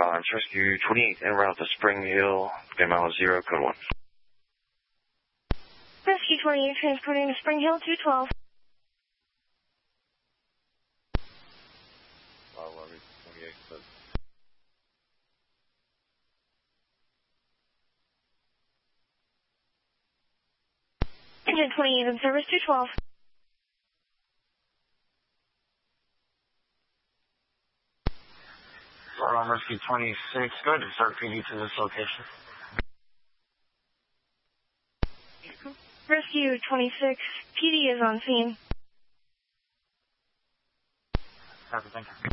It's Rescue 28 en route to Spring Hill, mile 0, code 1. Rescue 28 transporting to Spring Hill 212. Engine 28 in service 212. Rescue 26, go ahead and start PD to this location. Rescue 26, PD is on scene. Copy, thank you.